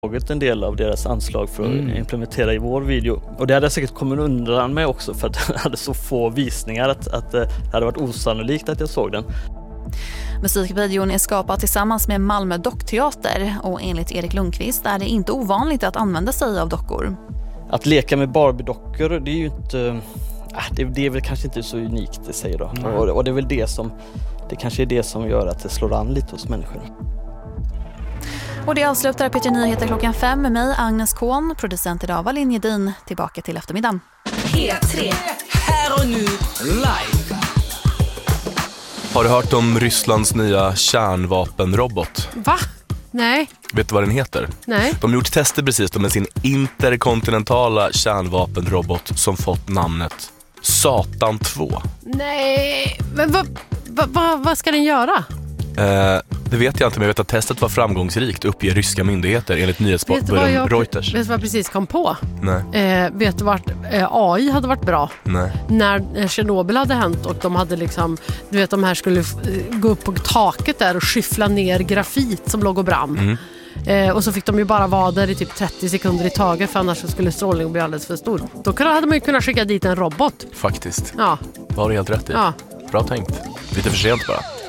tagit en del av deras anslag för att implementera i vår video. Och det hade jag säkert kommit undan med också för att jag hade så få visningar att det hade varit osannolikt att jag såg den. Musikvideon är skapad tillsammans med Malmö Dockteater och enligt Erik Lundqvist är det inte ovanligt att använda sig av dockor. Att leka med Barbie-dockor, det är ju inte... Det är väl kanske inte så unikt, det säger då. Och det är väl det kanske är det som gör att det slår an lite hos människor. Och det avslutar P3 Nyheter 5:00 med mig, Agnes Kohn. Producent idag var Linje Din. Tillbaka till eftermiddagen. P3. Här och nu, live. Har du hört om Rysslands nya kärnvapenrobot? Va? Nej. Vet du vad den heter? Nej. De har gjort tester precis med sin interkontinentala kärnvapenrobot som fått namnet Satan 2. Nej, men vad ska den göra? Det vet jag inte, men jag vet att testet var framgångsrikt, uppger ryska myndigheter enligt nyhetsbyrån Reuters. Vet du vad jag precis kom på? Nej. Vet du vart AI hade varit bra? Nej. När Tjernobyl hade hänt och de hade liksom, du vet, de här skulle gå upp på taket där och skyffla ner grafit som låg och brann. Och så fick de ju bara vara där i typ 30 sekunder i taget, för annars skulle strålningen bli alldeles för stor. Då hade man ju kunnat skicka dit en robot. Faktiskt. Ja. Var det helt rätt i? Ja. Bra tänkt. Lite för sent bara.